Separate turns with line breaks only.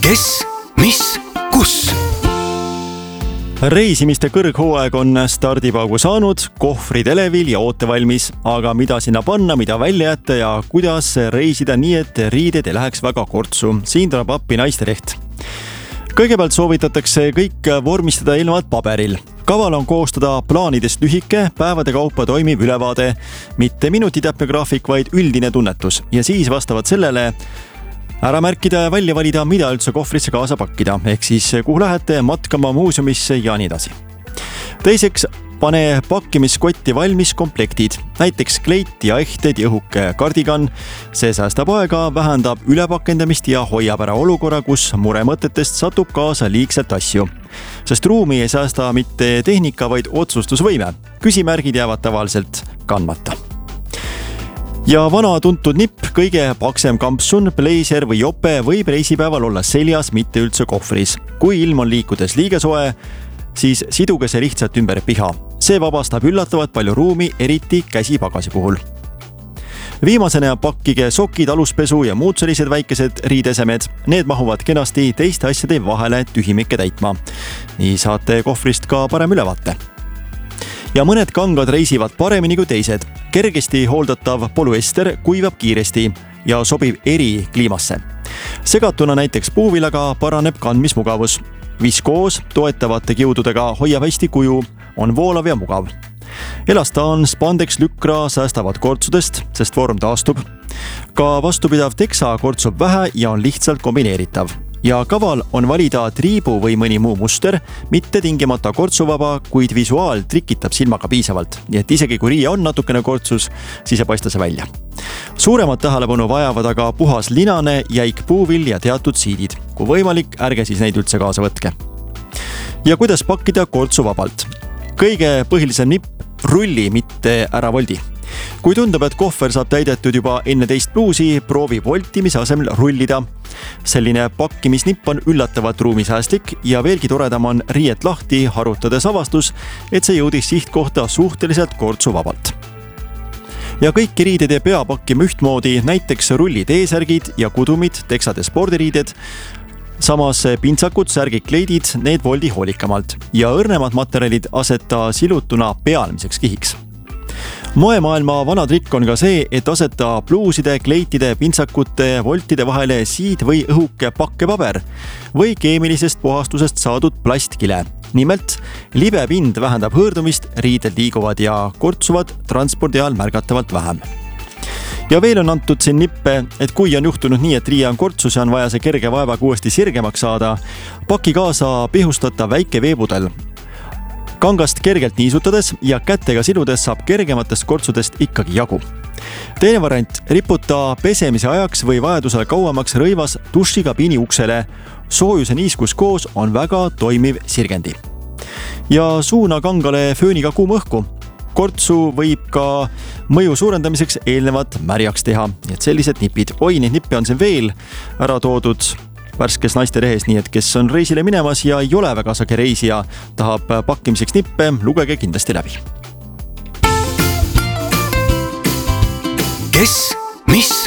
Kes, mis, kus?
Reisimiste kõrghooaeg on stardipaugu saanud, kohvrid elevil ja ootevalmis, aga mida sinna panna, mida välja jätta ja kuidas reisida nii, et riided ei läheks väga kortsu. Siin tuleb appi Naistereht. Kõigepealt soovitatakse kõik vormistada eelnevalt paberil. Kaval on koostada plaanidest lühike, päevade kaupa toimiv ülevaade, mitte minutitäpne graafik, vaid üldine tunnetus ja siis vastavalt sellele ära märkida ja välja valida, mida üldse kohvrisse kaasa pakkida, ehk siis kuhu lähete, matkama, muuseumisse ja nii edasi. Teiseks, pane pakkimiskotti valmis komplektid, näiteks kleit ja ehted ja õhuke kardigan. See säästab aega, vähendab ülepakendamist ja hoiab ära olukorra, kus muremõtetest satub kaasa liigselt asju. Sest ruumi ei säästa mitte tehnika, vaid otsustusvõime. Küsimärgid jäävad tavaliselt kandmata. Ja vana tuntud nipp, kõige paksem kampsun, blazer või jope võib reisipäeval olla seljas, mitte üldse kohvris. Kui ilm on liikudes liiga soe, siis siduge see lihtsalt ümber piha. See vabastab üllatavalt palju ruumi, eriti käsipagasi puhul. Viimasena pakkige sokid, aluspesu ja muud sellised väikesed riidesemed. Need mahuvad kenasti teiste asjade vahele tühimikke täitma. Nii saate kohvrist ka parem ülevaate. Ja mõned kangad reisivad paremini kui teised. Kergesti hooldatav polüester kuivab kiiresti ja sobib eri kliimasse. Segatuna näiteks puuvillaga paraneb kandmismugavus. Viskoos toetavate kiududega hoiab hästi kuju, on voolav ja mugav. Elastaan, spandex, lükra säästavad kortsudest, sest vorm taastub. Ka vastupidav teksa kortsub vähe ja on lihtsalt kombineeritav. Ja kaval on valida triibu või mõni muu muster, mitte tingimata kortsuvaba, kuid visuaal trikitab silmaga piisavalt. Nii et isegi kui riie on natukene kortsus, siis ei paista see välja. Suuremat tähelepanu vajavad aga puhas linane, jäik puuvill ja teatud siidid. Kui võimalik, ärge siis neid üldse kaasa võtke. Ja kuidas pakkida kortsuvabalt? Kõige põhilisem nipp, rulli, mitte ära voldi. Kui tundub, et kohver saab täidetud juba enne teist pluusi, proovi voltimise asemel rullida. Selline pakkimisnipp on üllatavalt ruumisäästlik ja veelgi toredam on riiet lahti harutades avastus, et see jõudis sihtkohta suhteliselt kortsuvabalt. Ja kõiki riided ei pea pakkima ühtmoodi, näiteks rullid eesärgid ja kudumid, teksad ja spordiriided. Samas pintsakud, särgid, kleidid, need voldi hoolikamalt ja õrnemad materjalid aseta silutuna pealmiseks kihiks. Moemaailma vana trikk on ka see, et aseta pluuside, kleitide, pintsakute, voltide vahele siid või õhuke pakkepaber või keemilisest puhastusest saadud plastkile. Nimelt, libe pind vähendab hõõrdumist, riided liiguvad ja kortsuvad transpordi ajal märgatavalt vähem. Ja veel on antud siin nippe, et kui on juhtunud nii, et riie on kortsus ja on vaja see kerge vaevaga uuesti sirgemaks saada, paki kaasa pihustata väike veepudel. Kangast kergelt niisutades ja kätega siludes saab kergematest kortsudest ikkagi jagu. Teine variant, riputa pesemise ajaks või vajadusel kauemaks rõivas dušikabiini uksele. Soojuse niiskus koos on väga toimiv sirgendi. Ja suuna kangale fööniga kuum õhku. Kortsu võib ka mõju suurendamiseks eelnevat märjaks teha. Et sellised nipid. Oi, neid nippe on siin veel ära toodud värskes Naisterehes, nii et kes on reisile minemas ja ei ole väga sage reisija, tahab pakkimiseks nippe, lugege kindlasti läbi.
Kes, mis,